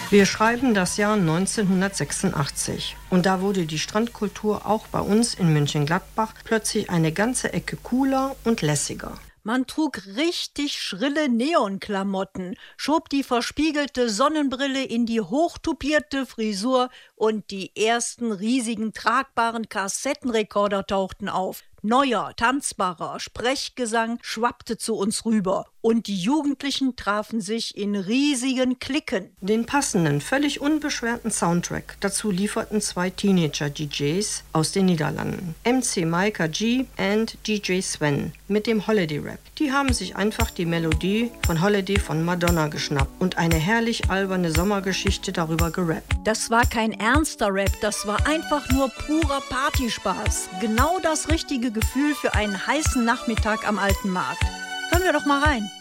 Wir schreiben das Jahr 1986 und da wurde die Strandkultur auch bei uns in Mönchengladbach plötzlich eine ganze Ecke cooler und lässiger. Man trug richtig schrille Neonklamotten, schob die verspiegelte Sonnenbrille in die hochtupierte Frisur und die ersten riesigen tragbaren Kassettenrekorder tauchten auf. Neuer, tanzbarer Sprechgesang schwappte zu uns rüber und die Jugendlichen trafen sich in riesigen Cliquen. Den passenden, völlig unbeschwerten Soundtrack dazu lieferten zwei Teenager-DJs aus den Niederlanden, MC Micah G und DJ Sven mit dem Holiday Rap. Die haben sich einfach die Melodie von Holiday von Madonna geschnappt und eine herrlich alberne Sommergeschichte darüber gerappt. Das war kein ernster Rap, das war einfach nur purer Partyspaß. Genau das richtige Gefühl für einen heißen Nachmittag am Alten Markt. Hören wir doch mal rein.